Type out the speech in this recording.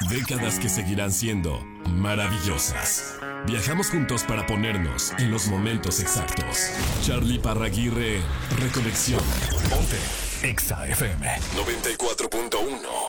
Décadas que seguirán siendo maravillosas. Viajamos juntos para ponernos en los momentos exactos. Charlie Parraguirre, Reconexión. Ponte Exa FM 94.1.